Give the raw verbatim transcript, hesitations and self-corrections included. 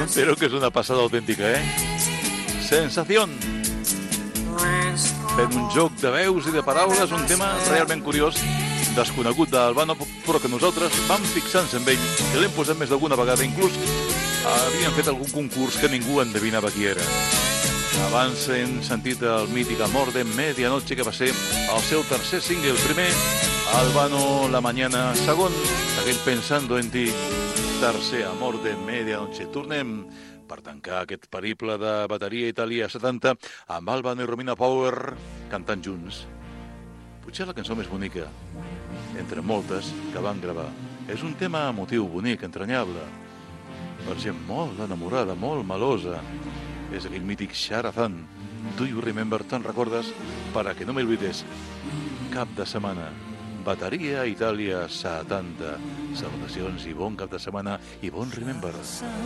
Pero que és una passada autèntica, eh? Sensación. Fent un joc de veus i de paraules, un tema realment curiós, desconegut d'Albano, però que nosaltres vam fixar-nos en ell i l'hem posat més d'alguna vegada. Inclús havien fet algun concurs que ningú endevinava qui era. Abans hem sentit el mític Amor de Medianoche, que va ser el seu tercer single. Primer, Albano, La Mañana. Segon, aquell Pensando en ti. Tercer, Amor de Medianoche. Tornem per tancar aquest periple de bateria Itàlia setanta amb Albano i Romina Power cantant junts. Potser la cançó més bonica, entre moltes, que van gravar. És un tema emotiu, bonic, entranyable, per gent molt enamorada, molt melosa. És aquell mític Sharazan. Do you remember? Te'n recordes? Para que no me olvides. Cap de setmana. Bateria Itàlia setanta. Salutacions i bon cap de setmana i bon remember.